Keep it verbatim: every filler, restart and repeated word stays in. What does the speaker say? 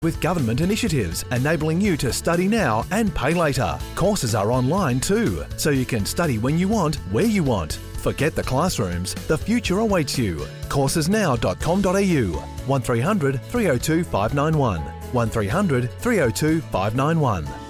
with government initiatives enabling you to study now and pay later. Courses are online too, so you can study when you want, where you want. Forget the classrooms, the future awaits you. courses now dot com dot a u, one three hundred three oh two five nine one, one three hundred three oh two five nine one.